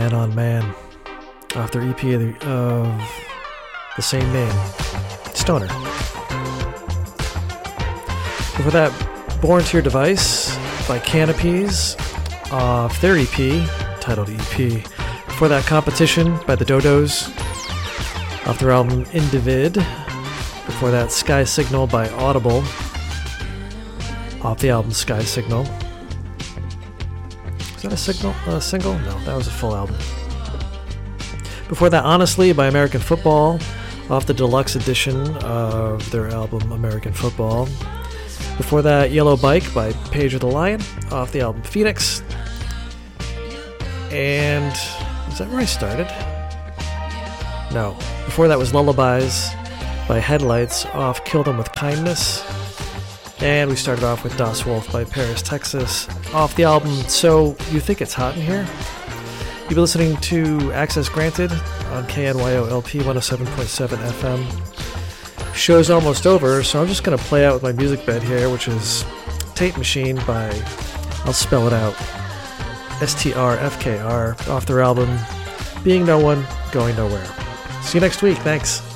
Man on Man, off their EP of the same name, Stoner. Before that, Born to Your Device by Canopies, off their EP, titled EP. Before that, Competition by the Dodos, off their album Individ. Before that, Sky Signal by Audible, off the album Sky Signal. Is that a single? No, that was a full album. Before that, Honestly by American Football, off the deluxe edition of their album American Football. Before that, Yellow Bike by Pedro the Lion, off the album Phoenix. And is that where I started? No. Before that was Lullabies by Headlights, off Kill Them With Kindness. And we started off with Das Wolf by Paris, Texas, off the album So You Think It's Hot in Here. You've been listening to Access Granted on KNYO LP 107.7 FM. Show's almost over, so I'm just going to play out with my music bed here, which is Tate Machine by, I'll spell it out, STRFKR, off their album Being No One, Going Nowhere. See you next week. Thanks.